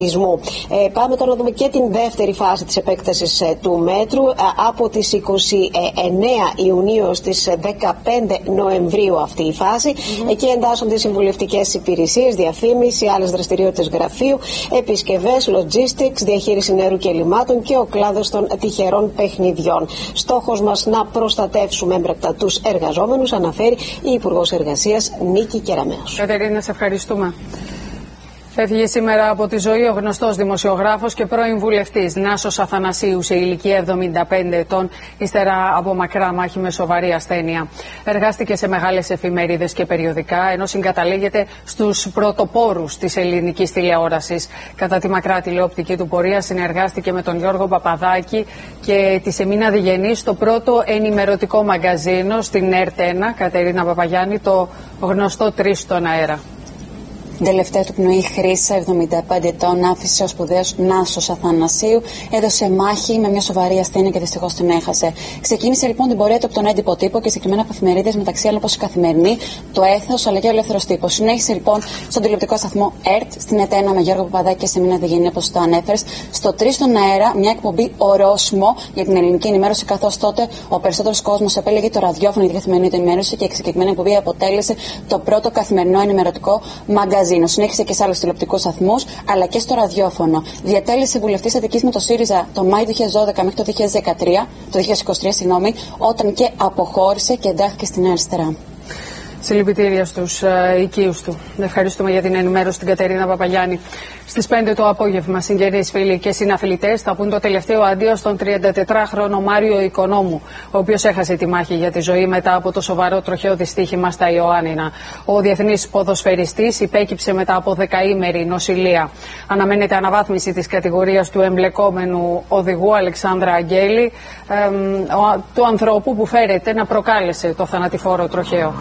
Πάμε τώρα να δούμε και την δεύτερη φάση της επέκτασης του μέτρου από τις 29 Ιουνίου ως τις 15 Νοεμβρίου αυτή η φάση. Εκεί εντάσσονται συμβουλευτικές υπηρεσίες, διαφήμιση, άλλες δραστηριότητες γραφείου, επισκευές, logistics, διαχείριση νερού και λιμάτων και ο κλάδος των τυχερών παιχνιδιών. Στόχος μας να προστατεύσουμε έμπρακτα τους εργαζόμενους, αναφέρει η Υπουργός Εργασίας Νίκη Κεραμέως. Κατερίνα, σε ευχαριστούμε. Φεύγει σήμερα από τη ζωή ο γνωστός δημοσιογράφος και πρώην βουλευτής Νάσος Αθανασίου σε ηλικία 75 ετών, ύστερα από μακρά μάχη με σοβαρή ασθένεια. Εργάστηκε σε μεγάλες εφημερίδες και περιοδικά, ενώ συγκαταλέγεται στους πρωτοπόρους της ελληνικής τηλεόρασης. Κατά τη μακρά τηλεοπτική του πορεία συνεργάστηκε με τον Γιώργο Παπαδάκη και τη Σεμίνα Διγενή στο πρώτο ενημερωτικό μαγκαζίνο στην ΕΡΤ1, Κατερίνα Παπαγιάννη, το γνωστό 3 στον αέρα. Την τελευταία του πνοή Χρύσα, 75 ετών, άφησε ο σπουδαίος Νάσος Αθανασίου. Έδωσε μάχη με μια σοβαρή ασθένεια και δυστυχώς την έχασε. Ξεκίνησε λοιπόν την πορεία του από τον έντυπο τύπο και συγκεκριμένα από εφημερίδες μεταξύ άλλων όπως η Καθημερινή, το Έθνος αλλά και ο Ελεύθερος Τύπος. Συνέχισε λοιπόν στον τηλεοπτικό σταθμό ΕΡΤ, στην ΕΤ1 με Γιώργο Παπαδάκη και Σεμίνα Διγενή, όπως το ανέφερες. Στο 3 στον αέρα, μια εκπομπή ορόσημο για την ελληνική ενημέρωση, καθώς τότε ο περισσότερος κόσμος επέλεγε το ραδιόφωνο για τη καθημερινή του ενημέρωση και η συγκεκριμένη εκπομπή αποτέλεσε το πρώτο καθημερινό ενημερωτικό μαγκαζίνο. Συνέχισε και σε άλλους τηλεοπτικούς σταθμούς, αλλά και στο ραδιόφωνο. Διατέλεσε βουλευτής Αττικής με το ΣΥΡΙΖΑ το Μάη 2012 μέχρι το 2023, όταν και αποχώρησε και εντάχθηκε στην αριστερά. Συλληπιτήρια στους οικείους του. Ευχαριστούμε για την ενημέρωση την Κατερίνα Παπαγιάννη. Στις 5 το απόγευμα, συγγενείς, φίλοι και συναθλητές θα πούν το τελευταίο αντίο στον 34χρονο Μάριο Οικονόμου, ο οποίος έχασε τη μάχη για τη ζωή μετά από το σοβαρό τροχαίο δυστύχημα στα Ιωάννινα. Ο διεθνής ποδοσφαιριστής υπέκυψε μετά από 10ημερη νοσηλεία. Αναμένεται αναβάθμιση της κατηγορίας του εμπλεκόμενου οδηγού Αλεξάνδρα Αγγέλη, του ανθρώπου που φέρεται να προκάλεσε το θανατηφόρο τροχαίο.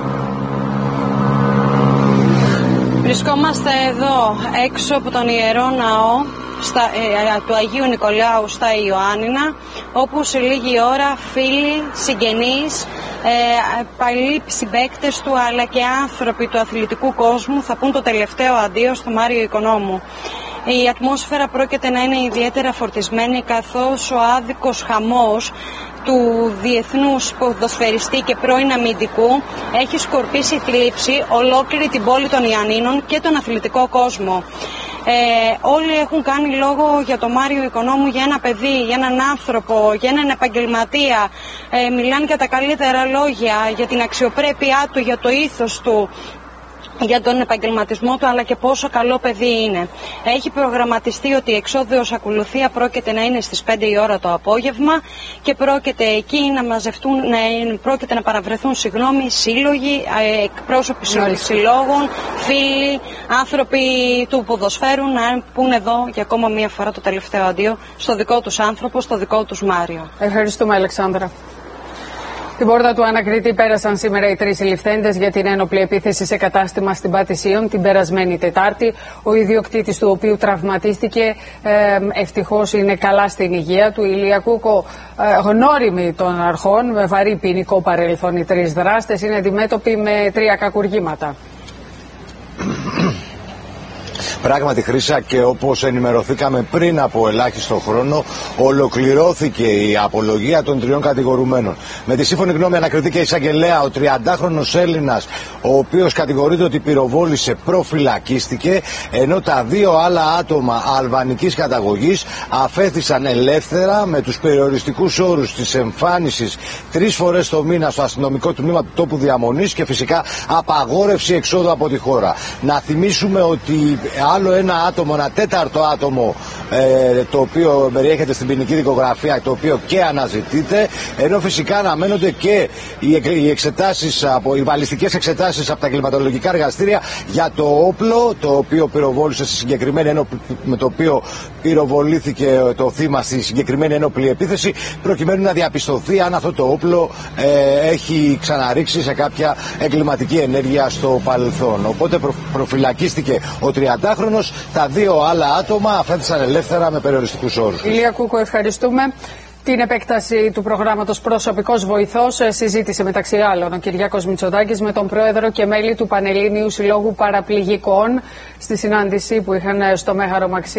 Βρισκόμαστε εδώ έξω από τον Ιερό Ναό του Αγίου Νικολάου στα Ιωάννινα, όπου σε λίγη ώρα φίλοι, συγγενείς, παλιοί συμπαίκτες του αλλά και άνθρωποι του αθλητικού κόσμου θα πούν το τελευταίο αντίο στο Μάριο Οικονόμου. Η ατμόσφαιρα πρόκειται να είναι ιδιαίτερα φορτισμένη, καθώς ο άδικος χαμός του διεθνούς ποδοσφαιριστή και πρώην αμυντικού έχει σκορπίσει θλίψη ολόκληρη την πόλη των Ιαννίνων και τον αθλητικό κόσμο. Όλοι έχουν κάνει λόγο για τον Μάριο Οικονόμου, για ένα παιδί, για έναν άνθρωπο, για έναν επαγγελματία. Μιλάνε για τα καλύτερα λόγια, για την αξιοπρέπειά του, για το ήθος του, για τον επαγγελματισμό του, αλλά και πόσο καλό παιδί είναι. Έχει προγραμματιστεί ότι η εξόδεως ακολουθία πρόκειται να είναι στις 5 η ώρα το απόγευμα και πρόκειται εκεί να μαζευτούν, πρόκειται να παραβρεθούν σύλλογοι, εκπρόσωποι συλλόγων, φίλοι, άνθρωποι του ποδοσφαίρου να πούν εδώ για ακόμα μία φορά το τελευταίο αντίο στο δικό τους άνθρωπο, στο δικό τους Μάριο. Ευχαριστούμε, Αλεξάνδρα. Την πόρτα του Ανακριτή πέρασαν σήμερα οι 3 συλληφθέντες για την ένοπλη επίθεση σε κατάστημα στην Πατησίων την περασμένη Τετάρτη. Ο ιδιοκτήτης του οποίου τραυματίστηκε, ευτυχώς είναι καλά στην υγεία του. Η Ηλία Κούκο, γνώριμη των αρχών, με βαρύ ποινικό παρελθόν, οι 3 δράστες είναι αντιμέτωποι με 3 κακουργήματα. Πράγματι, Χρύσα, και όπως ενημερωθήκαμε πριν από ελάχιστο χρόνο, ολοκληρώθηκε η απολογία των 3 κατηγορουμένων. Με τη σύμφωνη γνώμη ανακριτή και εισαγγελέα, ο 30χρονος Έλληνας, ο οποίος κατηγορείται ότι πυροβόλησε, προφυλακίστηκε, ενώ τα 2 άλλα άτομα αλβανικής καταγωγής αφέθησαν ελεύθερα με τους περιοριστικούς όρους της εμφάνισης 3 φορές το μήνα στο αστυνομικό τμήμα του τόπου διαμονής και φυσικά απαγόρευση εξόδου από τη χώρα. Να θυμίσουμε ότι άλλο ένα άτομο, ένα 4ο άτομο, το οποίο περιέχεται στην ποινική δικογραφία, το οποίο και αναζητείται, ενώ φυσικά αναμένονται και οι εξετάσεις, οι βαλιστικές εξετάσεις από τα κλιματολογικά εργαστήρια για το όπλο, το οποίο πυροβόλησε στη συγκεκριμένη με το οποίο πυροβολήθηκε το θύμα στη συγκεκριμένη ένοπλη επίθεση, προκειμένου να διαπιστωθεί αν αυτό το όπλο έχει ξαναρίξει σε κάποια εγκληματική ενέργεια στο παρελθόν. Οπότε προφυλακίστηκε ο 30χρονος, τα 2 άλλα άτομα αφέθησαν ελεύθερα με περιοριστικούς όρους. Ηλία Κούκο, ευχαριστούμε. Την επέκταση του προγράμματος Προσωπικός Βοηθός συζήτησε μεταξύ άλλων ο Κυριάκος Μητσοτάκης με τον πρόεδρο και μέλη του Πανελλήνιου Συλλόγου Παραπληγικών στη συνάντηση που είχαν στο Μέγαρο Μαξίμου.